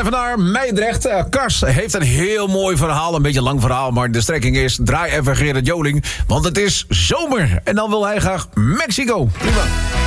even naar Meidrecht. Kars heeft een heel mooi verhaal, een beetje een lang verhaal, maar de strekking is: draai even Gerrit Joling, want het is zomer. En dan wil hij graag Mexico. Prima.